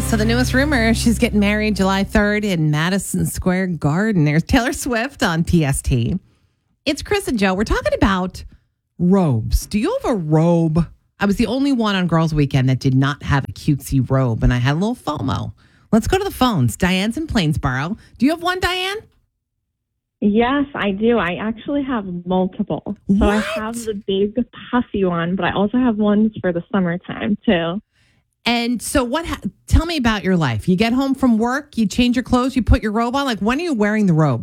So the newest rumor, she's getting married July 3rd in Madison Square Garden. There's Taylor Swift on PST. It's Chris and Joe. We're talking about robes. Do you have a robe? I was the only one on Girls Weekend that did not have a cutesy robe, and I had a little FOMO. Let's go to the phones. Diane's in Plainsboro. Do you have one, Diane? Yes, I do. I actually have multiple. So I have the big puffy one, but I also have ones for the summertime too. And so tell me about your life. You get home from work, you change your clothes, you put your robe on. Like, when are you wearing the robe?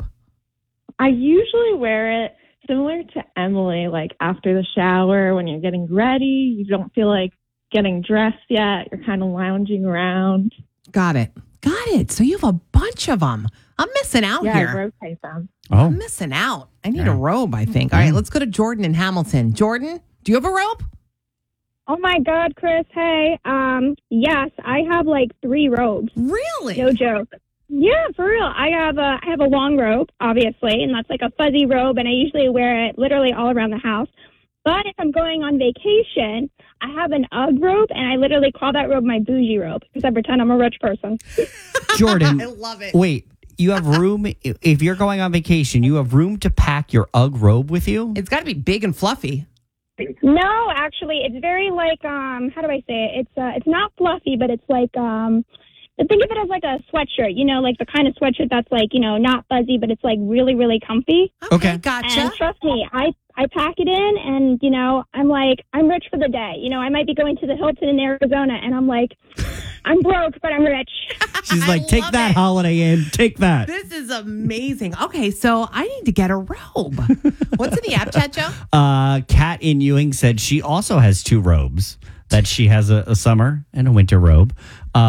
I usually wear it similar to Emily, like after the shower, when you're getting ready, you don't feel like getting dressed yet. You're kind of lounging around. Got it. So you have a bunch of them. I'm missing out here. Yeah, I rotate them. Oh, I'm missing out. I need a robe, I think. All right, let's go to Jordan in Hamilton. Jordan, do you have a robe? Oh my God, Chris. Hey, yes, I have like 3 robes. Really? No joke. Yeah, for real. I have a long robe, obviously, and that's like a fuzzy robe, and I usually wear it literally all around the house. But if I'm going on vacation, I have an UGG robe, and I literally call that robe my bougie robe because I pretend I'm a rich person. Jordan. I love it. Wait, you have room, if you're going on vacation, you have room to pack your UGG robe with you? It's got to be big and fluffy. No, actually, it's very like, how do I say it? It's not fluffy, but it's like, think of it as like a sweatshirt, like the kind of sweatshirt that's like, not fuzzy, but it's like really, really comfy. Okay. Gotcha. And trust me, I pack it in and, I'm like, I'm rich for the day. I might be going to the Hilton in Arizona and I'm like, I'm broke, but I'm rich. She's like, take that Holiday Inn. Take that. This is amazing. Okay, so I need to get a robe. What's in the app chat, Joe? Kat in Ewing said she also has 2 robes, that she has a summer and a winter robe.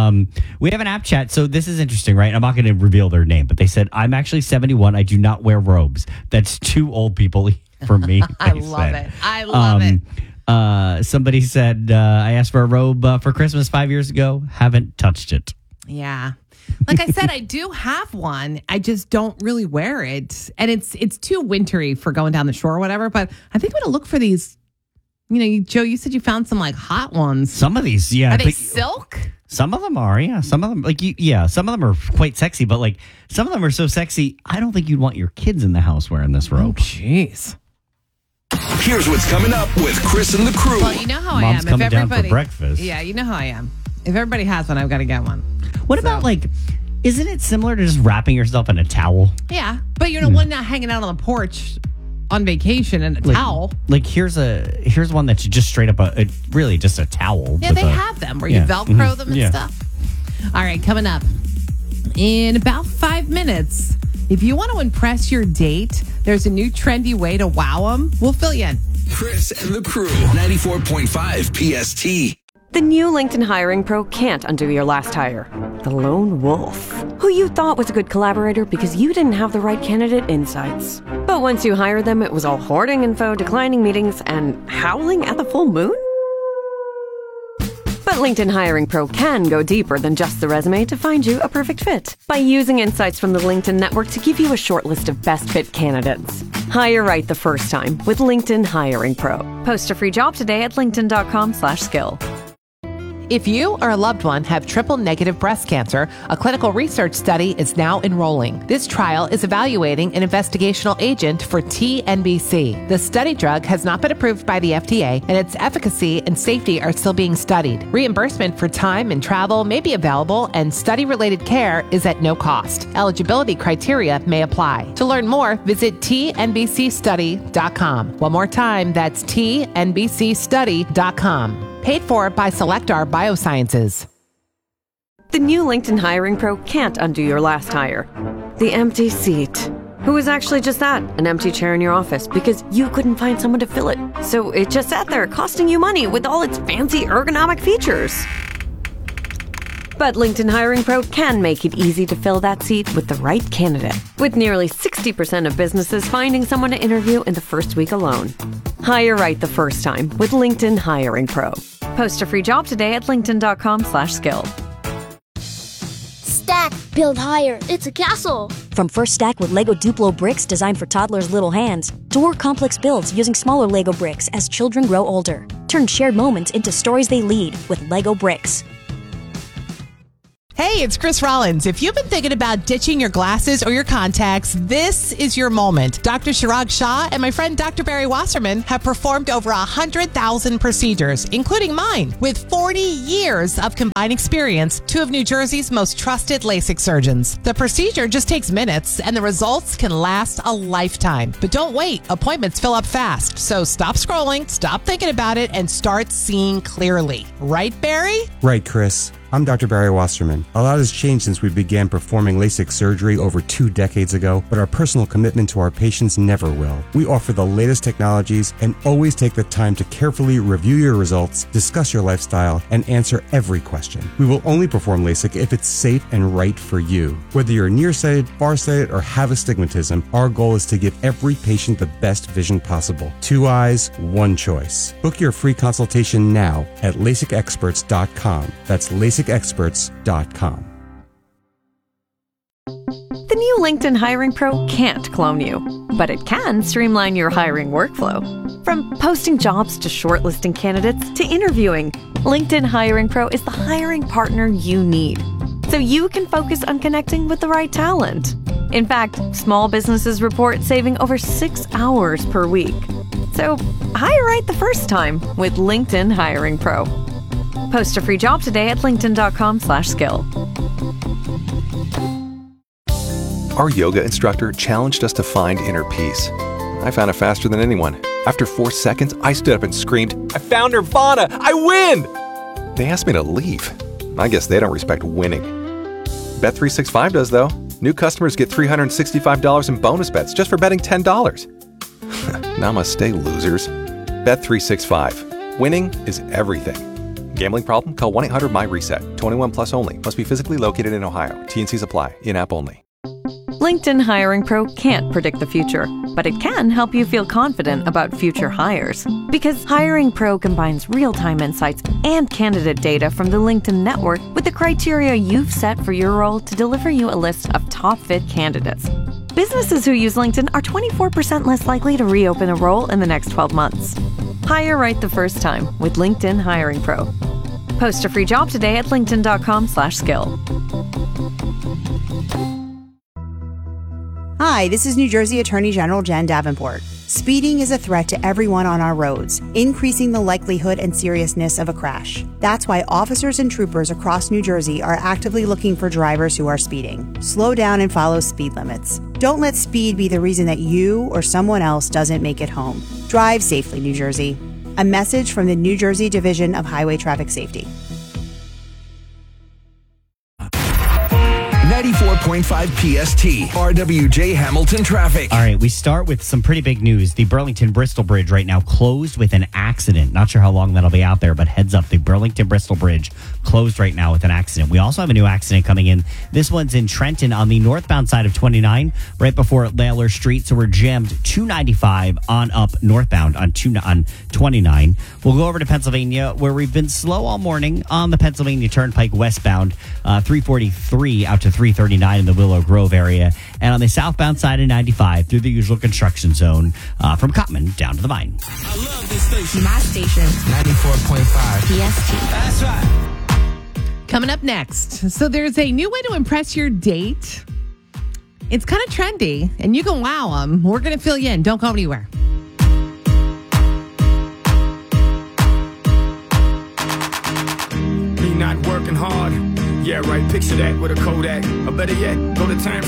We have an app chat, so this is interesting, right? I'm not going to reveal their name, but they said, I'm actually 71. I do not wear robes. That's 2 old people for me. I love it. I love it. Somebody said, I asked for a robe for Christmas 5 years ago. Haven't touched it. Yeah. Like I said, I do have one. I just don't really wear it. And it's too wintry for going down the shore or whatever. But I think I'm going to look for these. Joe, you said you found some like hot ones. Some of these, yeah. Are they silk? Some of them are, yeah. Some of them, some of them are quite sexy. But like some of them are so sexy, I don't think you'd want your kids in the house wearing this robe. Jeez. Here's what's coming up with Chris and the crew. Well, you know how I Mom's am. coming down for breakfast. Yeah, you know how I am. If everybody has one, I've got to get one. What about isn't it similar to just wrapping yourself in a towel? Yeah, but one not hanging out on the porch on vacation in a towel. Like here's one that's just straight up really just a towel. Yeah, they have them where you Velcro them and stuff. All right, coming up in about 5 minutes. If you want to impress your date, there's a new trendy way to wow them. We'll fill you in. Chris and the crew, 94.5 PST. The new LinkedIn Hiring Pro can't undo your last hire. The lone wolf, who you thought was a good collaborator because you didn't have the right candidate insights. But once you hired them, it was all hoarding info, declining meetings, and howling at the full moon? But LinkedIn Hiring Pro can go deeper than just the resume to find you a perfect fit by using insights from the LinkedIn network to give you a short list of best fit candidates. Hire right the first time with LinkedIn Hiring Pro. Post a free job today at linkedin.com/skill. If you or a loved one have triple-negative breast cancer, a clinical research study is now enrolling. This trial is evaluating an investigational agent for TNBC. The study drug has not been approved by the FDA, and its efficacy and safety are still being studied. Reimbursement for time and travel may be available, and study-related care is at no cost. Eligibility criteria may apply. To learn more, visit tnbcstudy.com. One more time, that's tnbcstudy.com. Paid for by Selectar Biosciences. The new LinkedIn Hiring Pro can't undo your last hire. The empty seat. Who was actually just that? An empty chair in your office because you couldn't find someone to fill it. So it just sat there costing you money with all its fancy ergonomic features. But LinkedIn Hiring Pro can make it easy to fill that seat with the right candidate. With nearly 60% of businesses finding someone to interview in the first week alone. Hire right the first time with LinkedIn Hiring Pro. Post a free job today at linkedin.com/skill. Stack, build higher. It's a castle. From First Stack with Lego Duplo bricks designed for toddlers' little hands, to more complex builds using smaller Lego bricks as children grow older. Turn shared moments into stories they lead with Lego bricks. Hey, it's Chris Rollins. If you've been thinking about ditching your glasses or your contacts, this is your moment. Dr. Chirag Shah and my friend Dr. Barry Wasserman have performed over 100,000 procedures, including mine. With 40 years of combined experience, two of New Jersey's most trusted LASIK surgeons. The procedure just takes minutes, and the results can last a lifetime. But don't wait. Appointments fill up fast. So stop scrolling, stop thinking about it, and start seeing clearly. Right, Barry? Right, Chris. I'm Dr. Barry Wasserman. A lot has changed since we began performing LASIK surgery over 2 decades ago, but our personal commitment to our patients never will. We offer the latest technologies and always take the time to carefully review your results, discuss your lifestyle, and answer every question. We will only perform LASIK if it's safe and right for you. Whether you're nearsighted, farsighted, or have astigmatism, our goal is to give every patient the best vision possible. 2 eyes, 1 choice. Book your free consultation now at LASIKexperts.com. That's LASIKexperts.com. The new LinkedIn Hiring Pro can't clone you, but it can streamline your hiring workflow. From posting jobs to shortlisting candidates to interviewing, LinkedIn Hiring Pro is the hiring partner you need, so you can focus on connecting with the right talent. In fact, small businesses report saving over 6 hours per week. So hire right the first time with LinkedIn Hiring Pro. Post a free job today at linkedin.com/skill. Our yoga instructor challenged us to find inner peace. I found it faster than anyone. After 4 seconds, I stood up and screamed, "I found Nirvana! I win!" They asked me to leave. I guess they don't respect winning. Bet365 does, though. New customers get $365 in bonus bets just for betting $10. Namaste, losers. Bet365. Winning is everything. Gambling problem? Call 1-800-MY-RESET. 21 plus only. Must be physically located in Ohio. T&Cs apply. In-app only. LinkedIn Hiring Pro can't predict the future, but it can help you feel confident about future hires. Because Hiring Pro combines real-time insights and candidate data from the LinkedIn network with the criteria you've set for your role to deliver you a list of top-fit candidates. Businesses who use LinkedIn are 24% less likely to reopen a role in the next 12 months. Hire right the first time with LinkedIn Hiring Pro. Post a free job today at linkedin.com/skill. Hi, this is New Jersey Attorney General Jen Davenport. Speeding is a threat to everyone on our roads, increasing the likelihood and seriousness of a crash. That's why officers and troopers across New Jersey are actively looking for drivers who are speeding. Slow down and follow speed limits. Don't let speed be the reason that you or someone else doesn't make it home. Drive safely, New Jersey. A message from the New Jersey Division of Highway Traffic Safety. 94.5 PST, RWJ Hamilton traffic. All right, we start with some pretty big news. The Burlington-Bristol Bridge right now closed with an accident. Not sure how long that'll be out there, but heads up, the Burlington-Bristol Bridge closed right now with an accident. We also have a new accident coming in. This one's in Trenton on the northbound side of 29, right before Layler Street. So we're jammed 295 on up northbound on 29. We'll go over to Pennsylvania, where we've been slow all morning on the Pennsylvania Turnpike westbound, 343 out to 339 in the Willow Grove area, and on the southbound side of 95 through the usual construction zone from Cottman down to the Vine. I love this station. My station. 94.5 PST. That's right. Coming up next, so there's a new way to impress your date. It's kind of trendy, and you can wow them. We're going to fill you in. Don't go anywhere. Me not working hard. Yeah, right. Picture that with a Kodak. Or better yet, go to Times